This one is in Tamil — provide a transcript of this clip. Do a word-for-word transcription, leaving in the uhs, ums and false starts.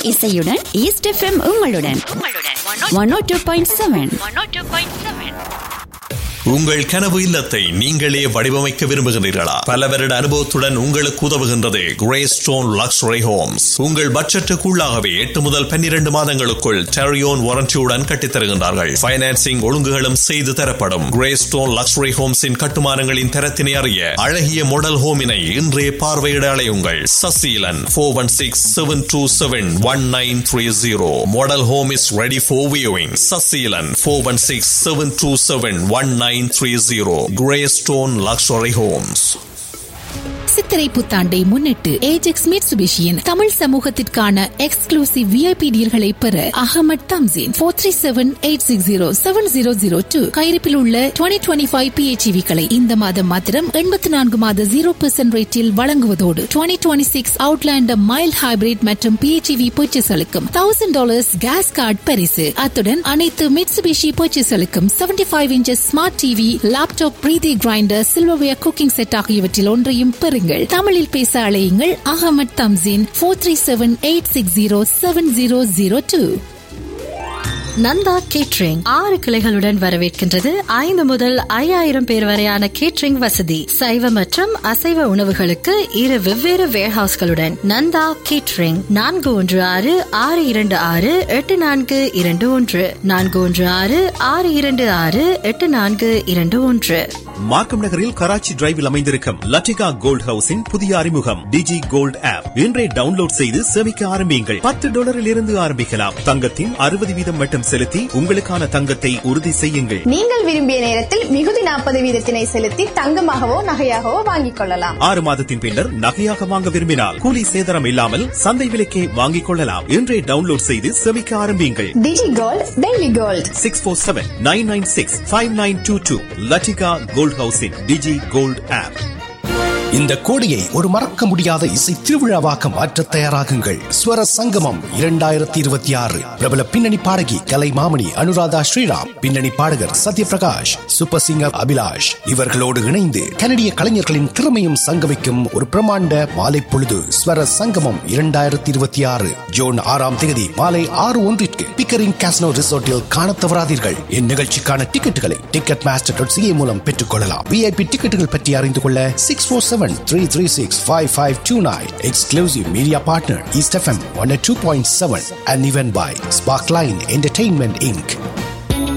இசையுடன் ஈஸ்ட் எஃப்எம் உங்களுடன் ஒன் ஓ டூ பாயிண்ட் செவன். உங்கள் கனவு இல்லத்தை நீங்களே வடிவமைக்க விரும்புகிறீர்களா? பல வருட அனுபவத்துடன் உங்களுக்கு உதவுகின்றது கிரேஸ்டோன் லக்ஸரி ஹோம்ஸ். உங்கள் பட்ஜெட்டுக்குள்ளாகவே எட்டு முதல் பன்னிரண்டு மாதங்களுக்குள் டெரியோன் வாரண்டியுடன் கட்டித்தருகின்றார்கள். பைனான்சிங் ஒழுங்குகளும் செய்து தரப்படும். கிரேஸ்டோன் லக்ஸரி ஹோம்ஸின் கட்டுமானங்களின் தரத்தினை அறிய அழகிய மாடல் ஹோமினை இன்றே பார்வையிட அலையுங்கள். Saseelan four one six seven two seven one nine three zero. Model home is ready for viewing. Saseelan four one six seven two seven one nine three zero. Greystone Luxury Homes. சித்திரை புத்தாண்டை முன்னிட்டு ஏஜெக்ஸ் மிட்சுபிஷியின் தமிழ் சமூகத்திற்கான எக்ஸ்க்ளூசிவ் விஐபி டீல்களை பெற Ahmad Thamseen four three seven eight six zero seven zero zero two கையிருப்பில் உள்ள டுவெண்ட்டி டுவெண்ட்டி ஃபைவ் பிஹெச்இவிகளை இந்த மாதம் மாத்திரம் எண்பத்தி நான்கு மாத ஜீரோ பெர்சென்ட் ரேட்டில் வழங்குவதோடு twenty twenty six Outlander mild hybrid மற்றும் PHEV பர்ச்சேஸ்களுக்கும் thousand dollars case card பரிசு. அத்துடன் அனைத்து Mitsubishi பர்ச்சேஸ்களுக்கும் seventy five inches smart TV, laptop, பிரீதி கிரைண்டர், சில்வர்வேர் குக்கிங் செட் ஆகியவற்றில் ஒன்றையும் பெறுங்கள். தமிழில் பேச அழையுங்கள் Ahmad Thamseen four three seven eight six zero seven zero zero two. Nanda catering ஆறு கிளைகளுடன் வரவேற்கின்றது. ஐந்து முதல் ஐயாயிரம் பேர் வரையான கேட்ரிங் வசதி. சைவ மற்றும் அசைவ உணவுகளுக்கு இரு வெவ்வேறு வேர்ஹவுஸ்களுடன் நந்தா கேட்ரிங் நான்கு ஒன்று ஆறு ஆறு இரண்டு ஆறு எட்டு நான்கு இரண்டு ஒன்று நான்கு ஒன்று ஆறு ஆறு இரண்டு ஆறு எட்டு நான்கு இரண்டு ஒன்று. மார்க்கம் நகரில் கராச்சி டிரைவில் அமைந்திருக்கும் லட்டிகா கோல்ட் ஹவுஸின் புதிய அறிமுகம் டிஜி கோல்ட் ஆப். இன்றே டவுன்லோட் செய்து சேமிக்க ஆரம்பியுங்கள். பத்து டாலரில் இருந்து ஆரம்பிக்கலாம். தங்கத்தின் அறுபது வீதம் மட்டும் செலுத்தி உங்களுக்கான தங்கத்தை உறுதி செய்யுங்கள். நீங்கள் விரும்பிய நேரத்தில் மிகுதி நாற்பது வீதத்தினை செலுத்தி தங்கமாகவோ நகையாகவோ வாங்கிக் கொள்ளலாம். ஆறு மாதத்தின் பின்னர் நகையாக வாங்க விரும்பினால் கூலி சேதாரம் இல்லாமல் சந்தை விலைக்கே வாங்கிக் கொள்ளலாம். இன்றே டவுன்லோட் செய்து சேமிக்க ஆரம்பியுங்கள். டிஜி gold daily gold six four seven nine nine six five nine two two. Latika gold ஹவுஸின் டிஜி கோல்ட் ஆப். இந்த கோடியை ஒரு மறக்க முடியாத இசை திருவிழாவாக மாற்ற தயாராகுங்கள். ஸ்வர சங்கமம் இரண்டாயிரத்தி இருபத்தி ஆறு. பிரபல பின்னணி பாடகி கலை மாமணி அனுராதா ஸ்ரீராம், பின்னணி பாடகர் சத்யபிரகாஷ், சூப்பர் சிங்கர் அபிலாஷ் இவர்களோடு இணைந்து கனடிய கலைஞர்களின் திறமையும் சங்கமிக்கும் ஒரு பிரமாண்ட மாலை பொழுது ஸ்வர சங்கமம் இரண்டாயிரத்தி இருபத்தி ஆறு ஜூன் ஆறாம் தேதி மாலை ஆறு ஒன்றிற்கு பிக்கரிங் காசினோ ரிசோர்ட்டில் காண தவறாதீர்கள். இந்நிகழ்ச்சிக்கான டிக்கெட்டுகளை டிக்கெட் மாஸ்டர் டாட் சிஏ மூலம் பெற்றுக் கொள்ளலாம். விஐபி டிக்கெட்டுகள் பற்றி அறிந்து கொள்ள six four seven three three six five five two nine. Exclusive media partner East F M one oh two point seven and event by Sparkline Entertainment Incorporated.